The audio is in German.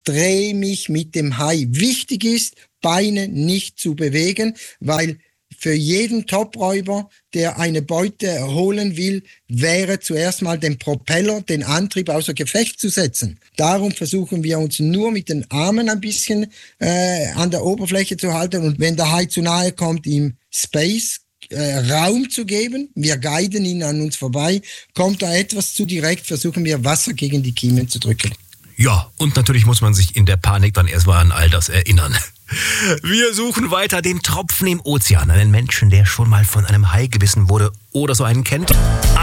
dreh mich mit dem Hai. Wichtig ist, Beine nicht zu bewegen, weil für jeden Topräuber, der eine Beute holen will, wäre zuerst mal den Propeller, den Antrieb außer Gefecht zu setzen. Darum versuchen wir uns nur mit den Armen ein bisschen an der Oberfläche zu halten und wenn der Hai zu nahe kommt, ihm Space, Raum zu geben. Wir guiden ihn an uns vorbei. Kommt er etwas zu direkt, versuchen wir Wasser gegen die Kiemen zu drücken. Ja, und natürlich muss man sich in der Panik dann erstmal an all das erinnern. Wir suchen weiter den Tropfen im Ozean, einen Menschen, der schon mal von einem Hai gebissen wurde oder so einen kennt.